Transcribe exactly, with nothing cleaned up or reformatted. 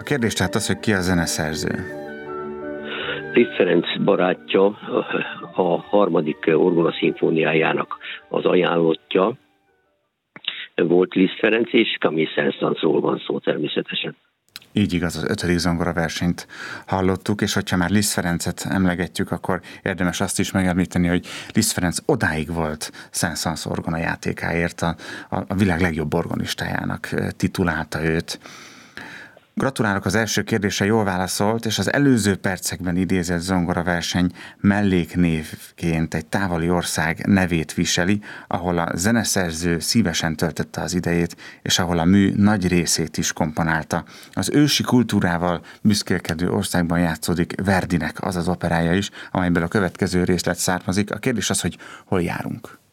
kérdés tehát az, hogy ki a zeneszerző. Liszt Ferenc barátja, a harmadik orgona szimfóniájának az ajánlottja volt Liszt Ferenc, és Camille Saint-Saënsról van szó természetesen. Így igaz, az ötödik zongora versenyt hallottuk, és hogyha már Liszt Ferencet emlegetjük, akkor érdemes azt is megemlíteni, hogy Liszt Ferenc odáig volt Saint-Saëns orgona játékáért, a, a világ legjobb orgonistájának titulálta őt. Gratulálok, az első kérdésre jól válaszolt, és az előző percekben idézett zongoraverseny melléknévként egy távoli ország nevét viseli, ahol a zeneszerző szívesen töltötte az idejét, és ahol a mű nagy részét is komponálta. Az ősi kultúrával büszkélkedő országban játszódik Verdinek az az operája is, amelyből a következő részlet származik. A kérdés az, hogy hol járunk.